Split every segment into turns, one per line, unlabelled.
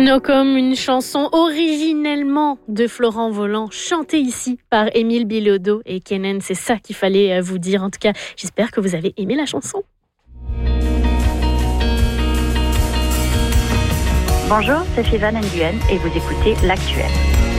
Comme une chanson originellement de Florent Vollant, chantée ici par Émile Bilodeau et Kennen. C'est ça qu'il fallait vous dire. En tout cas, j'espère que vous avez aimé la chanson.
Bonjour, c'est Sivan Nguyen et vous écoutez L'Actuel.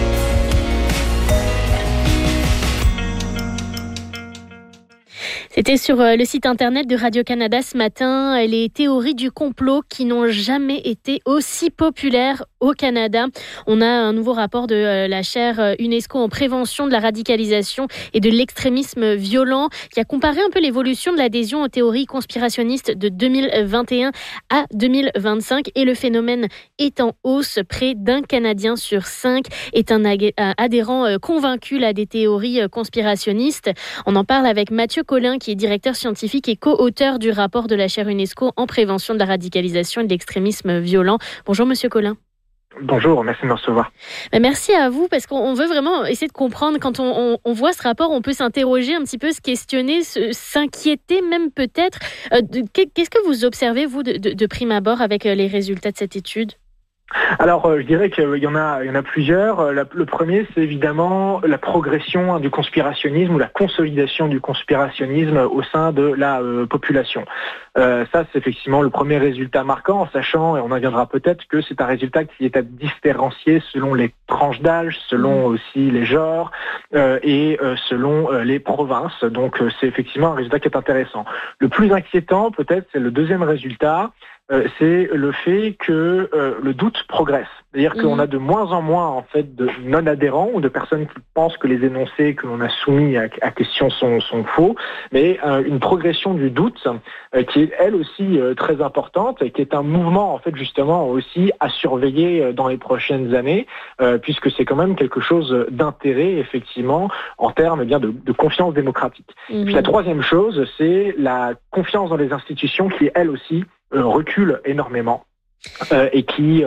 C'était sur le site internet de Radio-Canada ce matin, les théories du complot qui n'ont jamais été aussi populaires au Canada. On a un nouveau rapport de la chaire UNESCO en prévention de la radicalisation et de l'extrémisme violent qui a comparé un peu l'évolution de l'adhésion aux théories conspirationnistes de 2021 à 2025 et le phénomène est en hausse. Près d'un Canadien sur 5 est un adhérent convaincu des théories conspirationnistes. On en parle avec Mathieu Collin qui est directeur scientifique et co-auteur du rapport de la chaire UNESCO en prévention de la radicalisation et de l'extrémisme violent. Bonjour Monsieur Collin.
Bonjour, merci de me recevoir.
Merci à vous, parce qu'on veut vraiment essayer de comprendre. Quand on voit ce rapport, on peut s'interroger un petit peu, se questionner, s'inquiéter même peut-être. Qu'est-ce que vous observez, vous, de prime abord avec les résultats de cette étude ?
Alors, je dirais qu'il y en a plusieurs. Le premier, c'est évidemment la progression du conspirationnisme ou la consolidation du conspirationnisme au sein de la population. Ça, c'est effectivement le premier résultat marquant, en sachant, et on en viendra peut-être, que c'est un résultat qui est à différencier selon les tranches d'âge, selon aussi les genres et selon les provinces. Donc, c'est effectivement un résultat qui est intéressant. Le plus inquiétant, peut-être, c'est le deuxième résultat, c'est le fait que le doute progresse. C'est-à-dire qu'on a de moins en moins en fait de non-adhérents ou de personnes qui pensent que les énoncés que l'on a soumis à question sont faux, mais une progression du doute qui est elle aussi très importante et qui est un mouvement en fait justement aussi à surveiller dans les prochaines années, puisque c'est quand même quelque chose d'intérêt effectivement en termes de confiance démocratique. Et puis la troisième chose, c'est la confiance dans les institutions qui elle aussi recule énormément et qui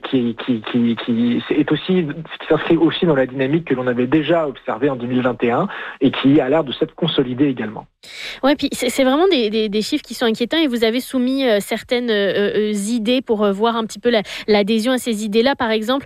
s'inscrit aussi dans la dynamique que l'on avait déjà observée en 2021 et qui a l'air de s'être consolidée également.
Ouais, puis c'est vraiment des chiffres qui sont inquiétants et vous avez soumis certaines idées pour voir un petit peu l'adhésion à ces idées-là. Par exemple,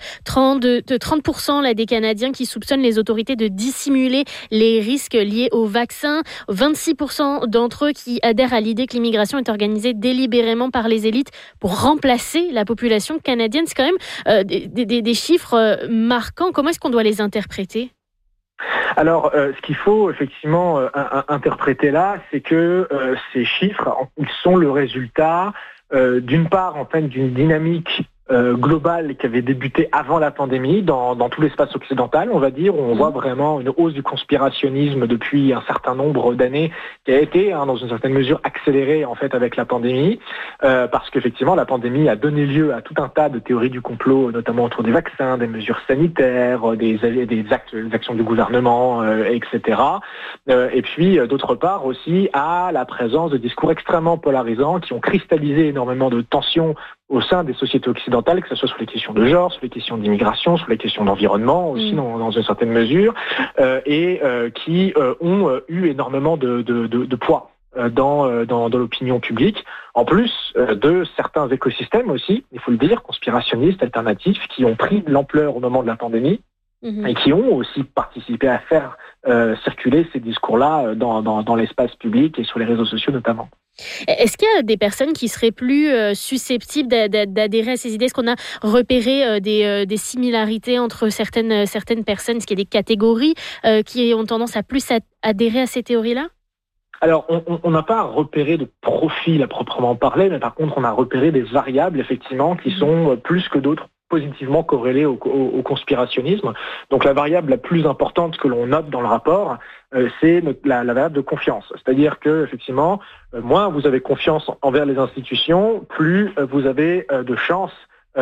30% là, des Canadiens qui soupçonnent les autorités de dissimuler les risques liés au vaccin, 26% d'entre eux qui adhèrent à l'idée que l'immigration est organisée délibérément par les élites pour remplacer la population canadienne. C'est quand même des chiffres marquants. Comment est-ce qu'on doit les interpréter ?
Alors, ce qu'il faut effectivement interpréter là, c'est que ces chiffres, ils sont le résultat d'une part en fait d'une dynamique globale qui avait débuté avant la pandémie dans tout l'espace occidental, on va dire, où on voit vraiment une hausse du conspirationnisme depuis un certain nombre d'années qui a été, dans une certaine mesure, accélérée en fait avec la pandémie, parce qu'effectivement la pandémie a donné lieu à tout un tas de théories du complot, notamment autour des vaccins, des mesures sanitaires, des actions du gouvernement, etc. Et puis d'autre part aussi à la présence de discours extrêmement polarisants qui ont cristallisé énormément de tensions au sein des sociétés occidentales, que ce soit sur les questions de genre, sur les questions d'immigration, sur les questions d'environnement aussi dans une certaine mesure, et qui ont eu énormément de poids dans l'opinion publique, en plus de certains écosystèmes aussi, il faut le dire, conspirationnistes, alternatifs, qui ont pris de l'ampleur au moment de la pandémie, et qui ont aussi participé à faire circuler ces discours-là dans l'espace public et sur les réseaux sociaux notamment.
Est-ce qu'il y a des personnes qui seraient plus susceptibles d'adhérer à ces idées ? Est-ce qu'on a repéré des similarités entre certaines personnes ? Est-ce qu'il y a des catégories qui ont tendance à plus adhérer à ces théories-là ?
Alors, on n'a pas repéré de profil à proprement parler, mais par contre, on a repéré des variables, effectivement, qui sont plus que d'autres positivement corrélées au conspirationnisme. Donc, la variable la plus importante que l'on note dans le rapport, c'est la variable de confiance. C'est-à-dire que, effectivement, moins vous avez confiance envers les institutions, plus vous avez de chances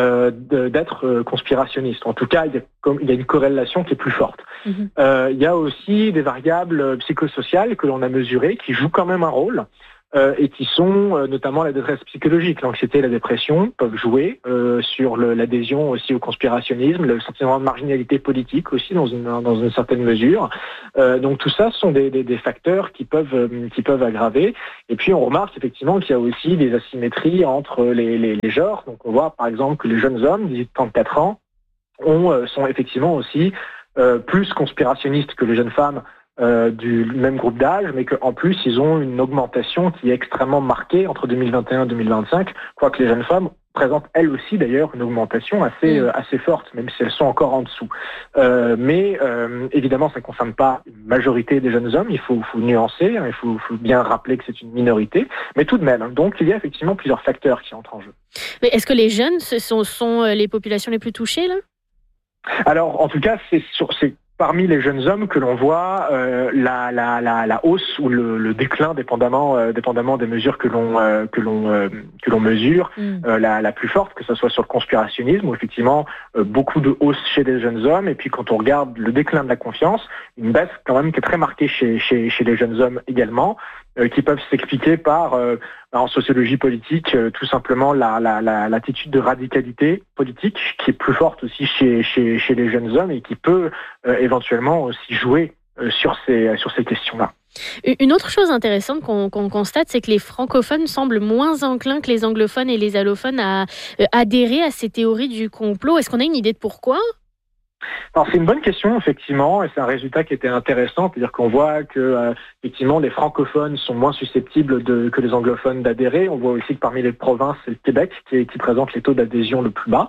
d'être conspirationniste. En tout cas, il y a une corrélation qui est plus forte. Il y a aussi des variables psychosociales que l'on a mesurées qui jouent quand même un rôle. et qui sont notamment la détresse psychologique. L'anxiété et la dépression peuvent jouer sur l'adhésion aussi au conspirationnisme, le sentiment de marginalité politique aussi dans une certaine mesure. Donc tout ça sont des facteurs qui peuvent aggraver. Et puis on remarque effectivement qu'il y a aussi des asymétries entre les genres. Donc on voit par exemple que les jeunes hommes, 18-34 ans, sont effectivement aussi plus conspirationnistes que les jeunes femmes du même groupe d'âge, mais qu'en plus, ils ont une augmentation qui est extrêmement marquée entre 2021 et 2025, quoique les jeunes femmes présentent elles aussi d'ailleurs une augmentation assez forte, même si elles sont encore en dessous. Mais évidemment, ça ne concerne pas une majorité des jeunes hommes, il faut nuancer, il faut bien rappeler que c'est une minorité, mais tout de même. Donc il y a effectivement plusieurs facteurs qui entrent en jeu.
Mais est-ce que les jeunes sont les populations les plus touchées là ?
Alors, en tout cas, c'est parmi les jeunes hommes que l'on voit la hausse ou le déclin, dépendamment des mesures que l'on mesure, la plus forte, que ce soit sur le conspirationnisme, où effectivement beaucoup de hausse chez les jeunes hommes, et puis quand on regarde le déclin de la confiance, une baisse quand même qui est très marquée chez les jeunes hommes également, qui peuvent s'expliquer par, en sociologie politique, tout simplement l'attitude de radicalité politique qui est plus forte aussi chez les jeunes hommes et qui peut éventuellement aussi jouer sur ces questions-là.
Une autre chose intéressante qu'on constate, c'est que les francophones semblent moins enclins que les anglophones et les allophones à adhérer à ces théories du complot. Est-ce qu'on a une idée de pourquoi ?
Alors c'est une bonne question effectivement, et c'est un résultat qui était intéressant, c'est-à-dire qu'on voit que effectivement les francophones sont moins susceptibles que les anglophones d'adhérer. On voit aussi que parmi les provinces, c'est le Québec qui présente les taux d'adhésion le plus bas.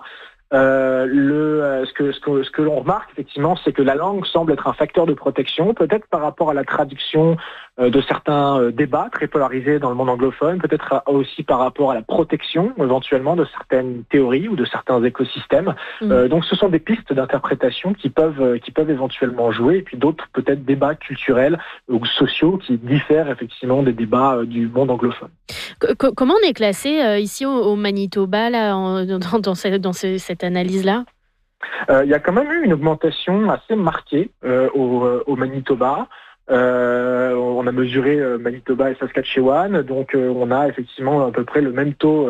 Ce que l'on remarque effectivement, c'est que la langue semble être un facteur de protection, peut-être par rapport à la traduction de certains débats très polarisés dans le monde anglophone, peut-être aussi par rapport à la protection éventuellement de certaines théories ou de certains écosystèmes. Donc ce sont des pistes d'interprétation qui peuvent éventuellement jouer, et puis d'autres peut-être débats culturels ou sociaux qui diffèrent effectivement des débats du monde anglophone.
Comment on est classé ici au Manitoba là, dans cette analyse-là ?
Il y a quand même eu une augmentation assez marquée au Manitoba. On a mesuré Manitoba et Saskatchewan, donc on a effectivement à peu près le même taux.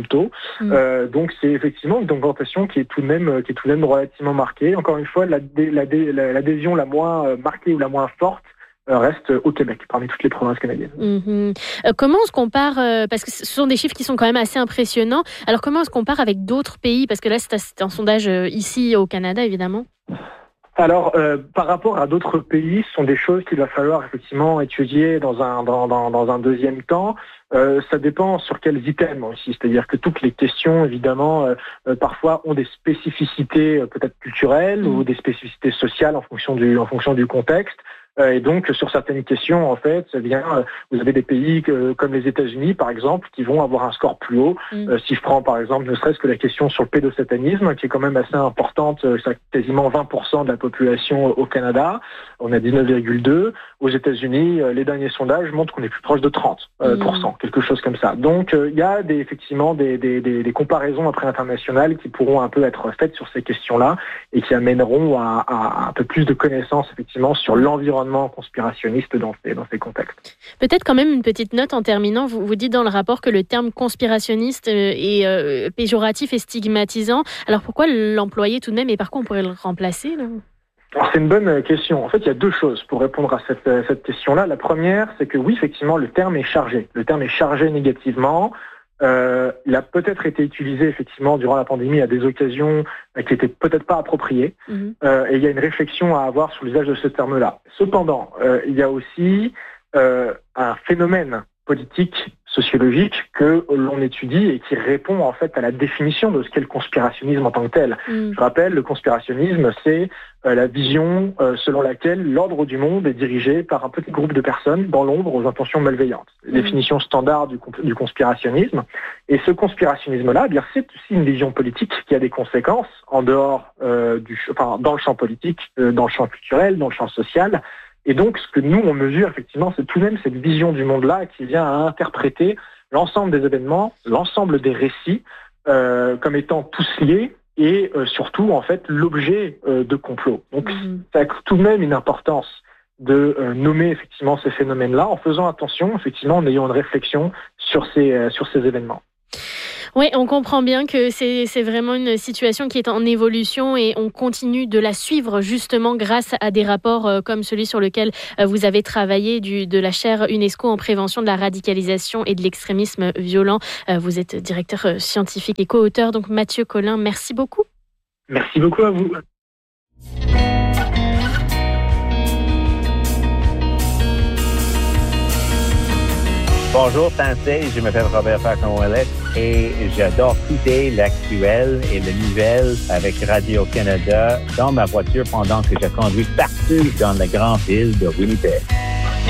Donc c'est effectivement une augmentation qui est tout de même relativement marquée. Encore une fois, l'adhésion la moins marquée ou la moins forte reste au Québec, parmi toutes les provinces canadiennes.
Comment on se compare, parce que ce sont des chiffres qui sont quand même assez impressionnants, alors comment on se compare avec d'autres pays ? Parce que là, c'est un sondage ici au Canada, évidemment.
Alors, par rapport à d'autres pays, ce sont des choses qu'il va falloir effectivement étudier dans un deuxième temps. Ça dépend sur quels items aussi, c'est-à-dire que toutes les questions, évidemment, parfois ont des spécificités peut-être culturelles ou des spécificités sociales en fonction du contexte. Et donc, sur certaines questions, en fait, vous avez des pays comme les États-Unis, par exemple, qui vont avoir un score plus haut. Si je prends, par exemple, ne serait-ce que la question sur le pédosatanisme, qui est quand même assez importante, c'est quasiment 20% de la population au Canada. On a 19,2. Aux États-Unis, les derniers sondages montrent qu'on est plus proche de 30%, quelque chose comme ça. Donc, il y a effectivement des comparaisons après internationales qui pourront un peu être faites sur ces questions-là et qui amèneront à un peu plus de connaissances, effectivement, sur l'environnement conspirationniste dans ces contextes.
Peut-être quand même une petite note en terminant. Vous dites dans le rapport que le terme conspirationniste est péjoratif et stigmatisant. Alors pourquoi l'employer tout de même et par quoi on pourrait le remplacer là ?
Alors c'est une bonne question. En fait, il y a deux choses pour répondre à cette question-là. La première, c'est que oui, effectivement, le terme est chargé. Le terme est chargé négativement. Il a peut-être été utilisé effectivement durant la pandémie à des occasions qui n'étaient peut-être pas appropriées. Et il y a une réflexion à avoir sur l'usage de ce terme-là. Cependant, il y a aussi un phénomène politique, sociologique que l'on étudie et qui répond en fait à la définition de ce qu'est le conspirationnisme en tant que tel. Je rappelle, le conspirationnisme, c'est la vision selon laquelle l'ordre du monde est dirigé par un petit groupe de personnes dans l'ombre aux intentions malveillantes. Définition standard du conspirationnisme. Et ce conspirationnisme-là, eh bien, c'est aussi une vision politique qui a des conséquences en dehors dans le champ politique, dans le champ culturel, dans le champ social. Et donc, ce que nous, on mesure, effectivement, c'est tout de même cette vision du monde-là qui vient à interpréter l'ensemble des événements, l'ensemble des récits, comme étant tous liés et surtout, en fait, l'objet de complot. Donc, ça a tout de même une importance de nommer effectivement ces phénomènes-là, en faisant attention, effectivement, en ayant une réflexion sur ces événements.
Oui, on comprend bien que c'est vraiment une situation qui est en évolution et on continue de la suivre justement grâce à des rapports comme celui sur lequel vous avez travaillé de la chaire UNESCO en prévention de la radicalisation et de l'extrémisme violent. Vous êtes directeur scientifique et co-auteur, donc Mathieu Collin, merci beaucoup.
Merci beaucoup à vous.
Bonjour Sensei, je m'appelle Robert Falcon-Ouellet et j'adore écouter l'actuel et les nouvelles avec Radio-Canada dans ma voiture pendant que je conduis partout dans la grande ville de Winnipeg.